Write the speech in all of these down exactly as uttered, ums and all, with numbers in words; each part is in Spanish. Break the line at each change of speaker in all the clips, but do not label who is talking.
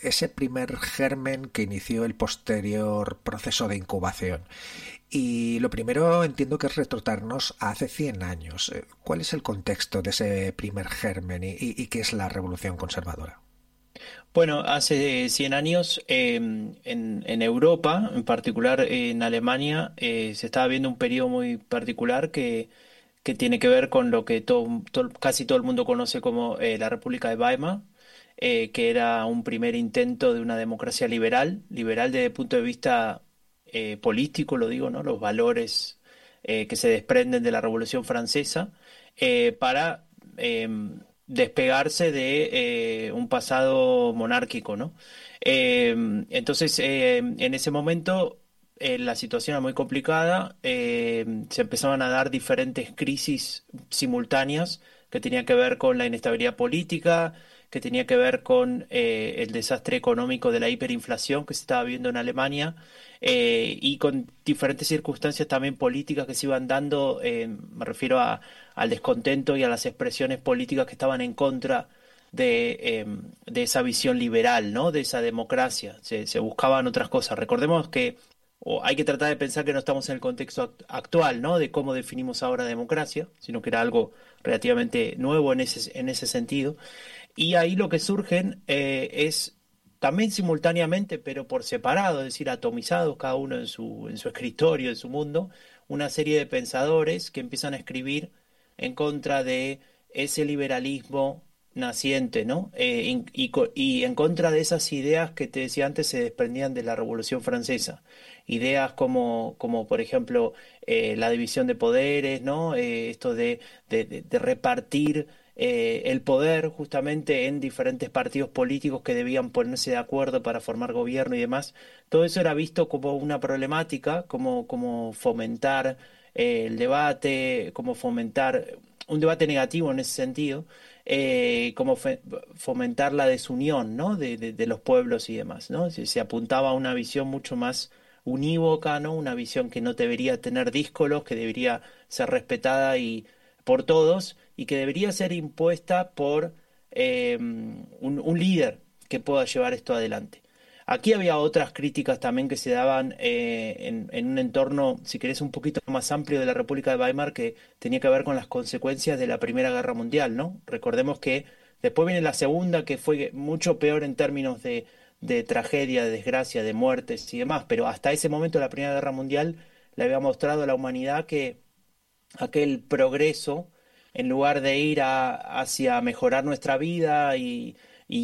ese primer germen que inició el posterior proceso de incubación. Y lo primero entiendo que es retrotraernos a hace cien años. Eh, ¿Cuál es el contexto de ese primer germen y, y- y qué es la revolución conservadora?
Bueno, hace cien años eh, en, en Europa, en particular en Alemania, eh, se estaba viendo un periodo muy particular que, que tiene que ver con lo que todo, todo- casi todo el mundo conoce como eh, la República de Weimar, eh, que era un primer intento de una democracia liberal, liberal desde el punto de vista eh, político, lo digo, ¿no? Los valores eh, que se desprenden de la Revolución Francesa, eh, para em, despegarse de eh, un pasado monárquico, ¿no? Eh, entonces, eh, en ese momento eh, la situación era muy complicada, eh, se empezaban a dar diferentes crisis simultáneas que tenían que ver con la inestabilidad política, que tenía que ver con eh, el desastre económico de la hiperinflación que se estaba viendo en Alemania, eh, y con diferentes circunstancias también políticas que se iban dando, eh, me refiero a al descontento y a las expresiones políticas que estaban en contra de, eh, de esa visión liberal, ¿no? De esa democracia. Se, se buscaban otras cosas. Recordemos que o hay que tratar de pensar que no estamos en el contexto act- actual, ¿no? De cómo definimos ahora democracia, sino que era algo relativamente nuevo en ese, en ese sentido. Y ahí lo que surgen eh, es también simultáneamente, pero por separado, es decir, atomizados cada uno en su, en su escritorio, en su mundo, una serie de pensadores que empiezan a escribir en contra de ese liberalismo naciente, ¿no? Eh, in- y, co- y en contra de esas ideas que te decía antes se desprendían de la Revolución Francesa. Ideas como, como por ejemplo, eh, la división de poderes, ¿no? Eh, esto de, de de- de repartir eh, el poder justamente en diferentes partidos políticos que debían ponerse de acuerdo para formar gobierno y demás. Todo eso era visto como una problemática, como, como fomentar eh, el debate, como fomentar un debate negativo en ese sentido, eh, como fe- fomentar la desunión, ¿no? de, de- de los pueblos y demás, ¿no? Se, se apuntaba a una visión mucho más unívoca, ¿no? Una visión que no debería tener díscolos, que debería ser respetada y por todos y que debería ser impuesta por eh, un, un líder que pueda llevar esto adelante. Aquí había otras críticas también que se daban eh, en, en un entorno, si querés, un poquito más amplio de la República de Weimar, que tenía que ver con las consecuencias de la Primera Guerra Mundial, ¿no? Recordemos que después viene la Segunda, que fue mucho peor en términos de, de tragedia, de desgracia, de muertes y demás, pero hasta ese momento la Primera Guerra Mundial le había mostrado a la humanidad que aquel progreso, en lugar de ir a- hacia mejorar nuestra vida y,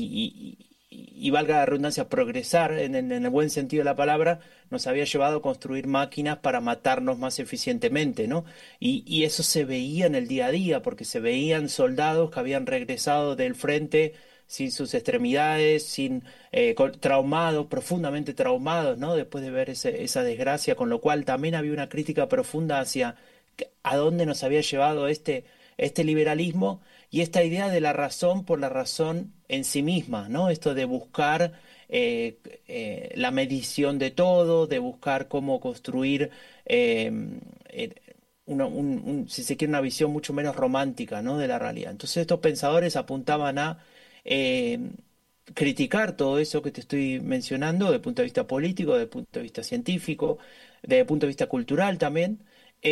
y, y- y- y valga la redundancia, progresar en, en- en el buen sentido de la palabra, nos había llevado a construir máquinas para matarnos más eficientemente, ¿no? Y, y eso se veía en el día a día, porque se veían soldados que habían regresado del frente sin sus extremidades, sin eh, con- traumados, profundamente traumados, ¿no? Después de ver ese- esa desgracia, con lo cual también había una crítica profunda hacia a dónde nos había llevado este, este liberalismo y esta idea de la razón por la razón en sí misma, ¿no? Esto de buscar eh, eh, la medición de todo, de buscar cómo construir, eh, eh, una- un- un- si se quiere, una visión mucho menos romántica, ¿no? De la realidad. Entonces estos pensadores apuntaban a eh, criticar todo eso que te estoy mencionando desde el punto de vista político, desde el punto de vista científico, desde el punto de vista cultural también.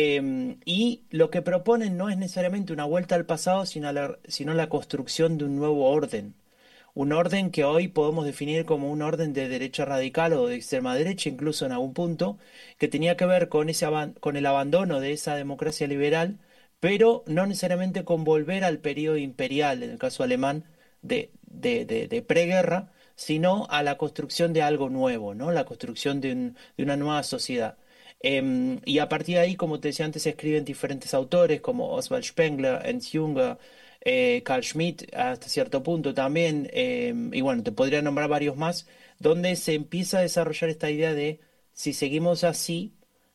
Eh, y lo que proponen no es necesariamente una vuelta al pasado, sino la, sino la construcción de un nuevo orden. Un orden que hoy podemos definir como un orden de derecha radical o de extrema derecha, incluso en algún punto, que tenía que ver con ese aban- con el abandono de esa democracia liberal, pero no necesariamente con volver al periodo imperial, en el caso alemán, de, de, de, de preguerra, sino a la construcción de algo nuevo, ¿no? La construcción de, un- de una nueva sociedad. Em, y a partir de ahí, como te decía antes, se escriben diferentes autores como Oswald Spengler, Ernst Junger, eh, Carl Schmitt hasta cierto punto también, em, y bueno, te podría nombrar varios más, donde se empieza a desarrollar esta idea de si seguimos así,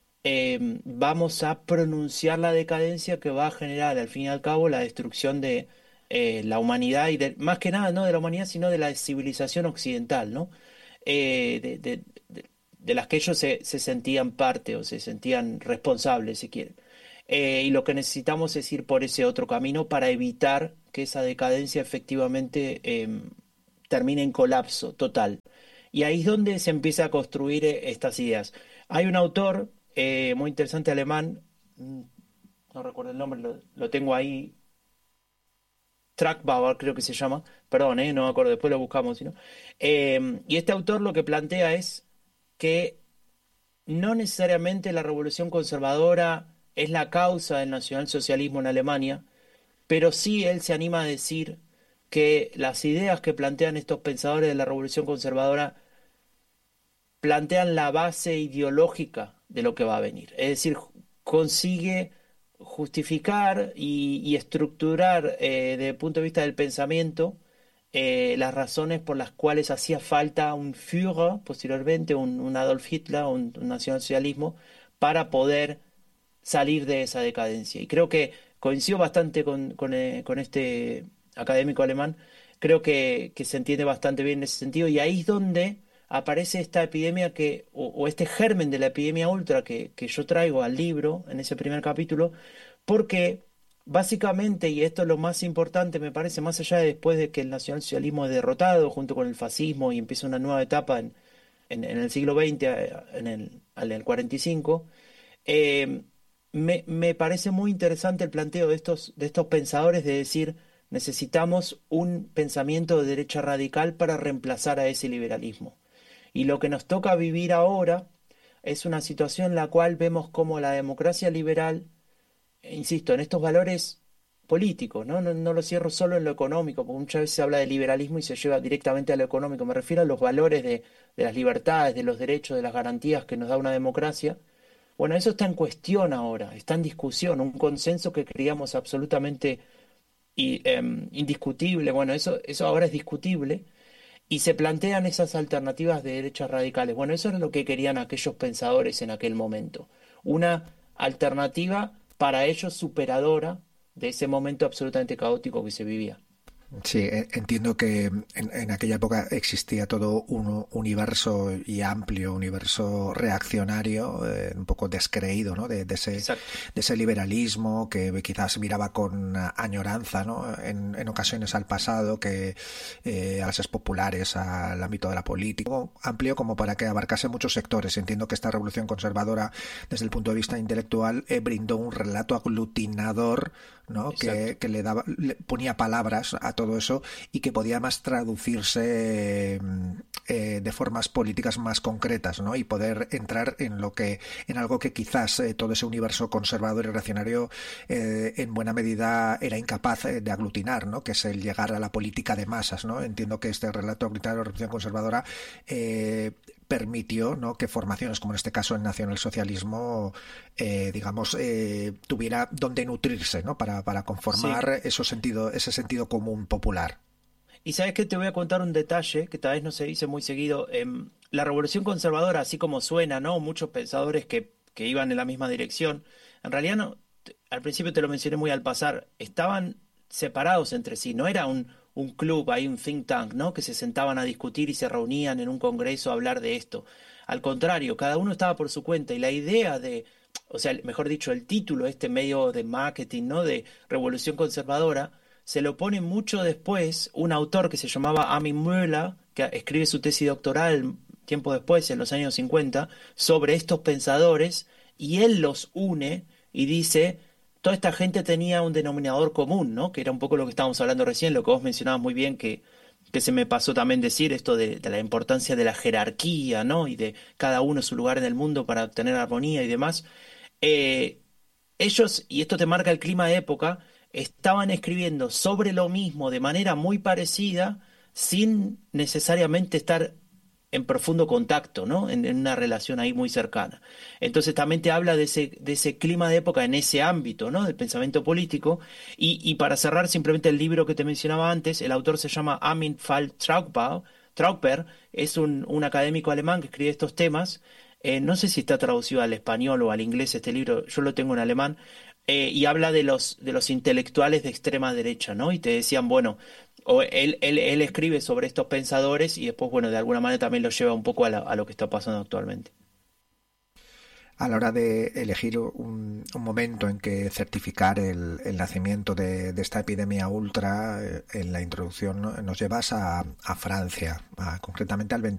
em, vamos a pronunciar la decadencia que va a generar al fin y al cabo la destrucción de eh, la humanidad y de- más que nada no de la humanidad, sino de la civilización occidental, ¿no? Eh, de, de- de- de las que ellos se, se sentían parte o se sentían responsables, si quieren. Eh, y lo que necesitamos es ir por ese otro camino para evitar que esa decadencia efectivamente em, termina en colapso total. Y ahí es donde se empieza a construir eh, estas ideas. Hay un autor eh, muy interesante alemán, mm, no recuerdo el nombre, lo, lo tengo ahí, Trackbauer creo que se llama, perdón, eh, no me acuerdo, después lo buscamos, sino. Eh, y este autor lo que plantea es que no necesariamente la revolución conservadora es la causa del nacionalsocialismo en Alemania, pero sí él se anima a decir que las ideas que plantean estos pensadores de la revolución conservadora plantean la base ideológica de lo que va a venir. Es decir, consigue justificar y, y estructurar eh, desde el punto de vista del pensamiento eh, las razones por las cuales hacía falta un Führer, posteriormente un, un Adolf Hitler, un, un nacionalsocialismo, para poder salir de esa decadencia. Y creo que coincido bastante con, con, eh, con este académico alemán, creo que, que se entiende bastante bien en ese sentido, y ahí es donde aparece esta epidemia que, o, o este germen de la epidemia ultra que, que yo traigo al libro en ese primer capítulo, porque básicamente, y esto es lo más importante, me parece, más allá de después de que el nacionalsocialismo es derrotado junto con el fascismo y empieza una nueva etapa en, en, en el siglo veinte, eh, en el, en el cuarenta y cinco, eh, me, me parece muy interesante el planteo de estos, de estos pensadores de decir, necesitamos un pensamiento de derecha radical para reemplazar a ese liberalismo. Y lo que nos toca vivir ahora es una situación en la cual vemos como la democracia liberal, eh, insisto, en estos valores políticos, ¿no? No, no lo cierro solo en lo económico, porque muchas veces se habla de liberalismo y se lleva directamente a lo económico. Me refiero a los valores de, de las libertades, de los derechos, de las garantías que nos da una democracia. Bueno, eso está en cuestión ahora, está en discusión, un consenso que creíamos absolutamente y, em, indiscutible. Bueno, eso, eso ahora es discutible y se plantean esas alternativas de derechas radicales. Bueno, eso es lo que querían aquellos pensadores en aquel momento. Una alternativa para ellos superadora de ese momento absolutamente caótico que se vivía.
Sí, e- entiendo que en, en aquella época existía todo un universo y amplio universo reaccionario, eh, un poco descreído, ¿no? De, de ese,
Exacto.
de ese liberalismo que quizás miraba con añoranza, ¿no? En, en ocasiones al pasado, que eh, a las populares, al ámbito de la política, amplio como para que abarcase muchos sectores. Entiendo que esta revolución conservadora, desde el punto de vista intelectual, eh, brindó un relato aglutinador, ¿no? Que, que le daba, le ponía palabras a todo eso y que podía más traducirse eh, de formas políticas más concretas, ¿no? Y poder entrar en lo que, en algo que quizás eh, todo ese universo conservador y reaccionario eh, en buena medida era incapaz de aglutinar, ¿no? Que es el llegar a la política de masas, ¿no? Entiendo que este relato aglutinador de la revolución conservadora eh, permitió, ¿no? Que formaciones como en este caso el nacionalsocialismo eh, digamos eh, tuviera donde nutrirse, ¿no? para, para
Sí.
conformar eso sentido, ese sentido común popular.
Y sabes que te voy a contar un detalle que tal vez no se dice muy seguido. Em, la revolución conservadora, así como suena, ¿no? Muchos pensadores que, que iban en la misma dirección, en realidad no, te- al principio te lo mencioné muy al pasar, estaban separados entre sí, no era un, un club, ahí un think tank, ¿no? Que se sentaban a discutir y se reunían en un congreso a hablar de esto. Al contrario, cada uno estaba por su cuenta y la idea de, o sea, mejor dicho, el título, este medio de marketing, ¿no? De revolución conservadora se lo pone mucho después un autor que se llamaba Armin Müller, que escribe su tesis doctoral tiempo después, en los años cincuenta, sobre estos pensadores, y él los une y dice, toda esta gente tenía un denominador común, ¿no? Que era un poco lo que estábamos hablando recién, lo que vos mencionabas muy bien, que, que se me pasó también decir, esto de, de la importancia de la jerarquía, ¿no? Y de cada uno su lugar en el mundo para obtener armonía y demás. Eh, Ellos, y esto te marca el clima de época, estaban escribiendo sobre lo mismo de manera muy parecida, sin necesariamente estar en profundo contacto, ¿no? En, en una relación ahí muy cercana. Entonces también te habla de ese, de ese clima de época en ese ámbito, ¿no? Del pensamiento político. Y, y para cerrar simplemente el libro que te mencionaba antes, el autor se llama Armin Fall Traugbaum, Trauper, es un, un académico alemán que escribe estos temas. Eh, no sé si está traducido al español o al inglés este libro, yo lo tengo en alemán, eh, y habla de los, de los intelectuales de extrema derecha, ¿no? Y te decían, bueno, o él, él, él escribe sobre estos pensadores y después, bueno, de alguna manera también lo lleva un poco a, la- a lo que está pasando actualmente.
a la hora de elegir un, un momento en que certificar el, el nacimiento de, de esta epidemia ultra, en la introducción, ¿no?, nos llevas a, a Francia, a, concretamente al